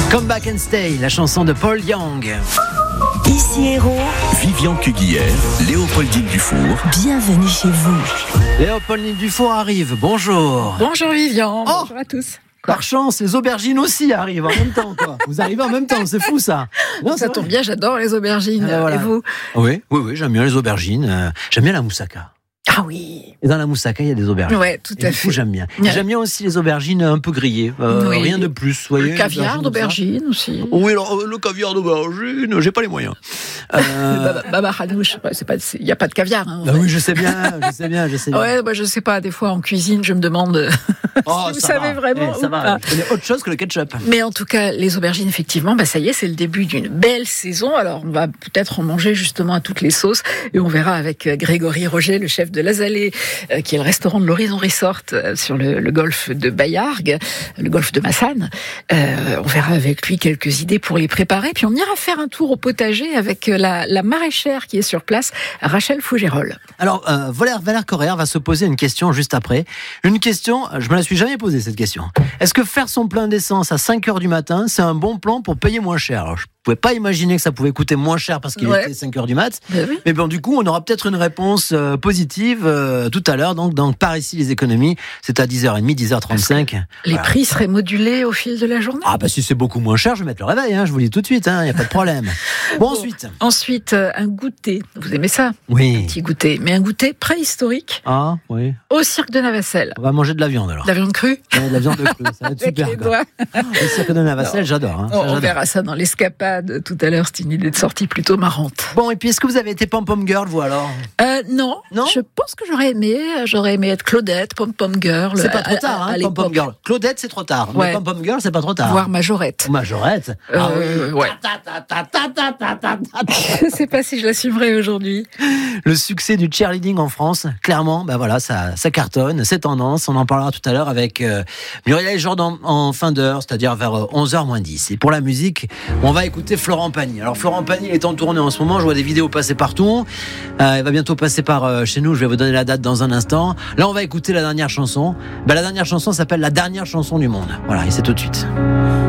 Come Back and Stay, la chanson de Paul Young. Ici Héros, Vivian Cuguière, Léopoldine Dufour. Bienvenue chez vous. Léopoldine Dufour arrive, bonjour. Bonjour Vivian, bonjour à tous. Par chance, les aubergines aussi arrivent en même temps, quoi. Vous arrivez en même temps, c'est fou ça. Non, ça tombe bien, j'adore les aubergines. Voilà. Et vous? Oui, j'aime bien les aubergines. J'aime bien la moussaka. Ah oui. Et dans la moussaka, il y a des aubergines. Ouais, tout à fait. J'aime bien. Ouais. J'aime bien aussi les aubergines un peu grillées. Oui. Rien de plus. Vous voyez, Le caviar d'aubergine aussi. Oui, alors le caviar d'aubergine, j'ai pas les moyens. Baba Hanouch, il n'y a pas de caviar. Hein, oui, je sais bien. Ouais, moi je sais pas, des fois en cuisine, je me demande si vous savez vraiment ça ou va. pas. Je connais autre chose que le ketchup. Mais en tout cas, les aubergines, effectivement, ça y est, c'est le début d'une belle saison. Alors, on va peut-être en manger justement à toutes les sauces. Et on verra avec Grégory Roger, le chef de Lazalé, qui est le restaurant de l'Horizon Resort sur le golfe de Bayargues, le golfe de Massane. On verra avec lui quelques idées pour les préparer. Puis on ira faire un tour au potager avec la maraîchère qui est sur place, Rachel Fougerolles. Alors, Valère Correa va se poser une question juste après. Une question, je me la suis jamais posée cette question. Est-ce que faire son plein d'essence à 5h du matin, c'est un bon plan pour payer moins cher? Alors, je pouvais pas imaginer que ça pouvait coûter moins cher parce qu'il était 5h du mat. Oui. Mais bon, du coup, on aura peut-être une réponse positive tout à l'heure. Donc, par ici, les économies, c'est à 10h30, 10h35. Les prix seraient modulés au fil de la journée? Ah, si c'est beaucoup moins cher, je vais mettre le réveil, je vous le dis tout de suite, il n'y a pas de problème. Bon, Ensuite, un goûter. Vous aimez ça? Oui. Un petit goûter. Mais un goûter préhistorique. Ah, oui. Au cirque de Navacelle. On va manger de la viande alors. De la viande crue? Ouais, de la viande crue, ça va être Avec super. les doigts. Le cirque de Navacelle, j'adore. On verra ça dans l'escapade tout à l'heure. C'est une idée de sortie plutôt marrante. Bon, et puis est-ce que vous avez été pom-pom girl, vous alors? Non. Je pense que j'aurais aimé être Claudette, pom-pom girl. C'est pas trop tard, à pom-pom girl. Claudette, c'est trop tard. Ouais. Mais pom-pom girl, c'est pas trop tard. Voire Majorette. Majorette. Ouais. Je sais pas si je l'assumerai aujourd'hui. Le succès du cheerleading en France, clairement, ça cartonne, c'est tendance. On en parlera tout à l'heure avec Muriel Jordan en fin d'heure, c'est-à-dire vers 11h moins 10. Et pour la musique, on va écouter Florent Pagny. Alors Florent Pagny est en tournée en ce moment, je vois des vidéos passer partout. Il va bientôt passer par chez nous, je vais vous donner la date dans un instant. Là, on va écouter la dernière chanson. La dernière chanson s'appelle La dernière chanson du monde. Voilà, et c'est tout de suite.